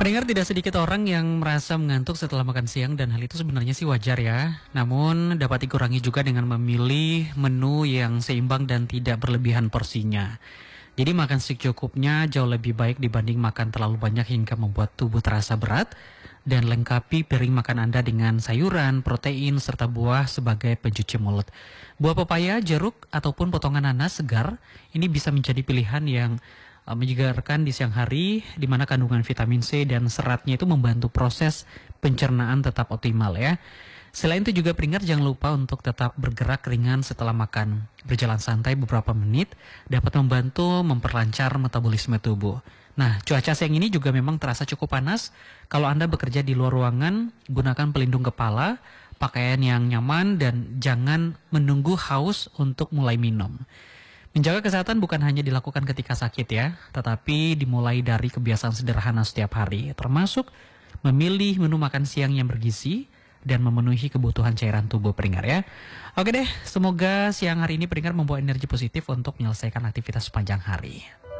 Pendengar, tidak sedikit orang yang merasa mengantuk setelah makan siang dan hal itu sebenarnya sih wajar ya. Namun dapat dikurangi juga dengan memilih menu yang seimbang dan tidak berlebihan porsinya. Jadi makan secukupnya jauh lebih baik dibanding makan terlalu banyak hingga membuat tubuh terasa berat. Dan lengkapi piring makan Anda dengan sayuran, protein, serta buah sebagai pencuci mulut. Buah pepaya, jeruk, ataupun potongan nanas segar ini bisa menjadi pilihan yang menyegarkan di siang hari, di mana kandungan vitamin C dan seratnya itu membantu proses pencernaan tetap optimal ya. Selain itu juga pendengar, jangan lupa untuk tetap bergerak ringan setelah makan. Berjalan santai beberapa menit dapat membantu memperlancar metabolisme tubuh. Nah, cuaca siang ini juga memang terasa cukup panas. Kalau Anda bekerja di luar ruangan, gunakan pelindung kepala, pakaian yang nyaman, dan jangan menunggu haus untuk mulai minum. Menjaga kesehatan bukan hanya dilakukan ketika sakit ya, tetapi dimulai dari kebiasaan sederhana setiap hari, termasuk memilih menu makan siang yang bergizi dan memenuhi kebutuhan cairan tubuh pendengar ya. Oke deh, semoga siang hari ini pendengar membawa energi positif untuk menyelesaikan aktivitas sepanjang hari.